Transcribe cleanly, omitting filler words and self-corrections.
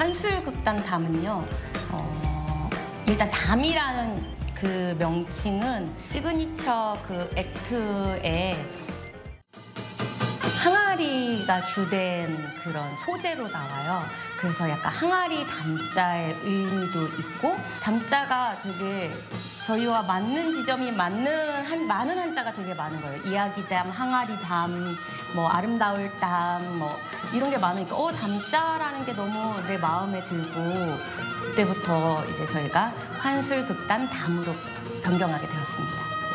환술극단 담은요, 일단 담이라는 그 명칭은 시그니처 그 액트에 항아리가 주된 그런 소재로 나와요. 그래서 약간 항아리 담자의 의미도 있고, 담자가 되게 저희와 맞는 지점이 많은 한자가 되게 많은 거예요. 이야기담, 항아리담, 뭐 아름다울 담, 뭐 이런 게 많으니까 담자라는 게 너무 내 마음에 들고, 그때부터 이제 저희가 환술극단 담으로 변경하게 되었습니다.